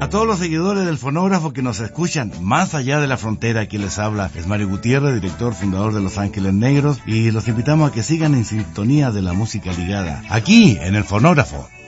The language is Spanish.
A todos los seguidores del fonógrafo que nos escuchan más allá de la frontera, quien les habla es Mario Gutiérrez, director fundador de Los Ángeles Negros, y los invitamos a que sigan en sintonía de la música ligada, aquí en el fonógrafo.